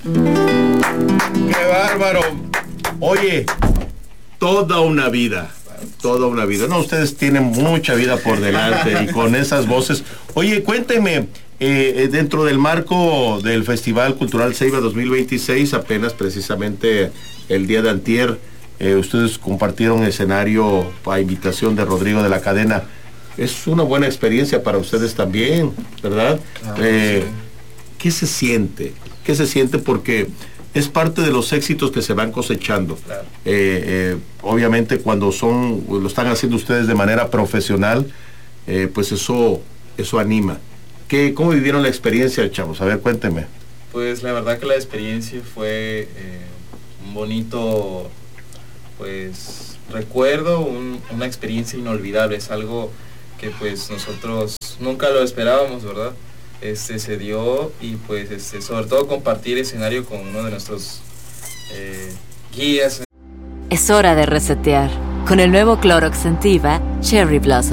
¡Qué bárbaro! Oye, toda una vida. No, ustedes tienen mucha vida por delante y con esas voces. Oye, cuénteme, dentro del marco del Festival Cultural Ceiba 2026, apenas precisamente el día de antier, ustedes compartieron escenario a invitación de Rodrigo de la Cadena. Es una buena experiencia para ustedes también, ¿verdad? Sí. ¿Qué se siente? ¿Qué se siente? Porque es parte de los éxitos que se van cosechando. Claro. Obviamente cuando lo están haciendo ustedes de manera profesional, pues eso anima. ¿Cómo vivieron la experiencia, chavos? A ver, cuénteme. Pues la verdad que la experiencia fue un bonito, pues, recuerdo, una experiencia inolvidable. Es algo que pues nosotros nunca lo esperábamos, ¿verdad? Se dio y pues sobre todo compartir escenario con uno de nuestros guías. Es hora de resetear. Con el nuevo Clorox Scentiva Cherry Blossom.